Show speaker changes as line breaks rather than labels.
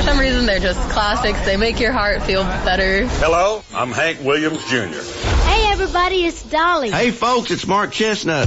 some reason, they're just classics. They make your heart feel better.
Hello, I'm Hank Williams Jr.
Hey, everybody, it's Dolly.
Hey, folks, it's Mark Chestnut.